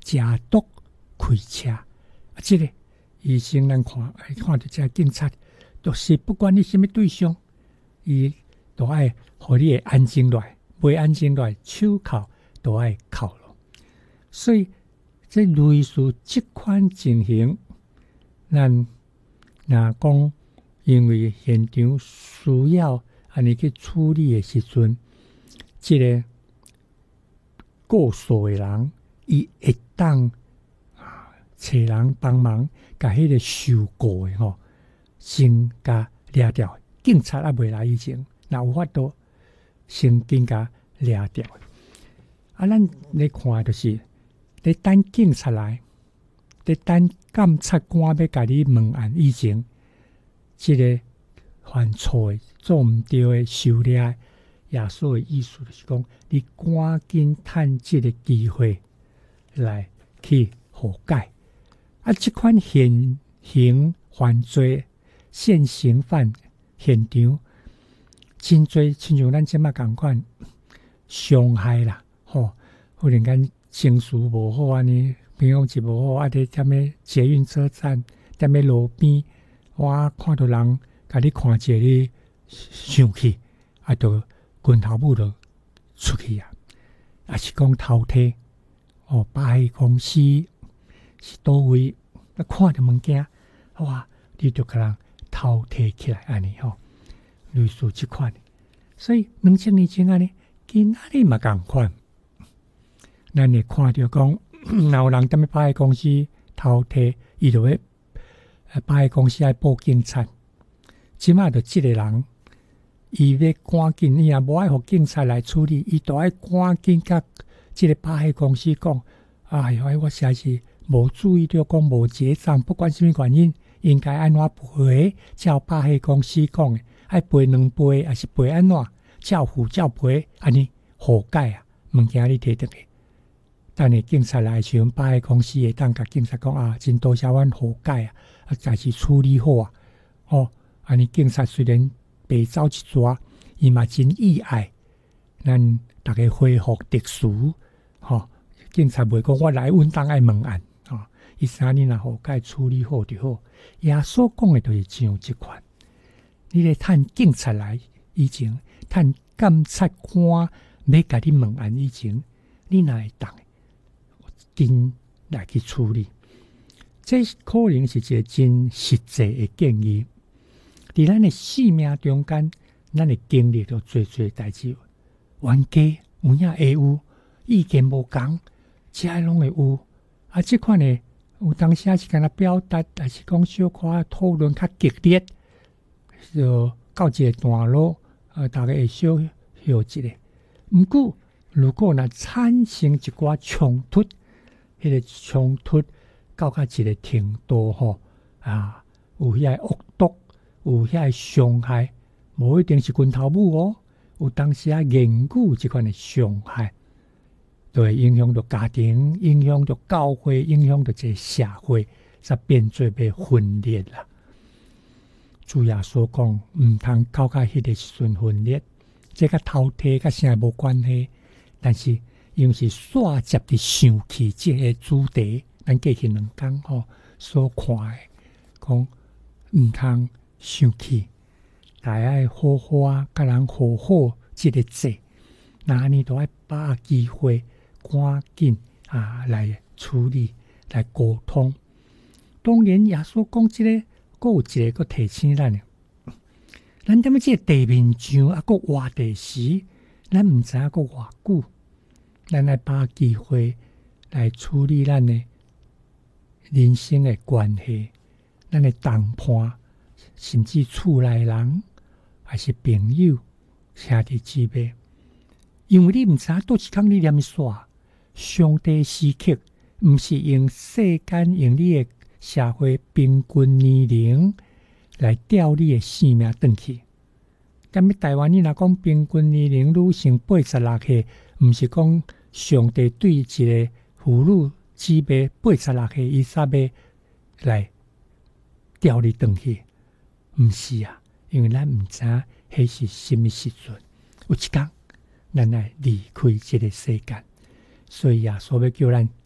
加毒开车。这个医生咱看到这警察，就是不管你什么对象，伊都爱互你安静落来，袂安静落来，手铐都爱铐咯。所以这类似这款情形，咱若讲因为现场需要安尼去处理的时阵，这个过数的人，伊会当找人帮忙，甲迄个受过的先甲掠掉。警察也未来以前，若有法度先紧甲掠掉。咱咧看就是咧等警察来，咧等检察官要甲你问案以前，这个犯错的、做毋对的、受掠的，耶稣的意思就是讲，你赶紧趁这个机会来去悔改。这款现行犯罪现行犯现场，真多亲像咱即马共款伤害啦，忽然间情绪无好安尼，平常时无好，伫踮捷运车站，踮路边，我看到人甲你看者你生气，就拳头母就出去啊，也是讲偷摕霸气公司是倒位，看到物件，哇，你就甲人偷摕起来安尼类似即款。所以2000年前安尼，今仔日嘛共款，咱会看到讲，若有人踮霸气公司偷摕，伊就要霸气公司爱报警察。即马就即个人，伊要赶紧，伊也无爱互警察来处理，伊就爱赶紧甲即个霸气公司讲，哎哟，我实在是无注意到讲无结账，不管什么原因，应该安怎赔？照霸气公司讲的，爱赔2倍，还是赔安怎？照付照赔，安尼悔改啊！物件你摕倒去，等下警察来时，霸气公司会当甲警察讲真多谢阮悔改啊，但是处理好啊，安尼警察虽然白走一逝，伊嘛真意爱咱大家恢复秩序，警察袂讲我来稳当爱问案，伊3年若悔改处理好就好。耶稣讲的就是像即款，你咧趁警察来以前，趁检察官要甲你问案以前，你若会当紧来去处理。这可能是一个真实际的建议。伫咱的生命中间，咱会经历到最代志，冤家有影会有，意见无共，这拢会有。即款的有当时是敢若表达，还是讲小可讨论较激烈，就到一个段落，大家会小休一下。毋过，如果若产生一寡冲突，迄个冲突到一个程度有遐恶毒，有遐伤害，无一定是拳头母有当时言语这款的伤害，就会影响到家庭，影响到教会，影响到这个社会，才变做被分裂啦。主耶稣讲，毋通到迄个时阵分裂，这甲偷摕甲啥无关系，但是因为是煞接的生气这个主题，咱过去2天所看的，讲毋通生气，大家好好甲人好好这个节，那安尼都爱把握机会，赶紧来处理，来沟通。当然，耶稣讲这个，还有一个提醒咱，咱踮这个地面上还活地时，咱毋知影还偌久，咱来把握机会来处理咱的人生的关系，咱的同伴，甚至厝内人，还是朋友、兄弟姊妹，因为你毋知影倒一空你念煞，上帝时刻毋是用世间用你的社会平均年龄来调你的性命转去。踮台湾，你若讲平均年龄女性86岁，毋是讲上帝对一个妇女姊妹86岁，伊才要来调你转去，毋是啊，因为咱毋知影迄是什么时阵，有一天咱来离开这个世间，所以耶稣要叫咱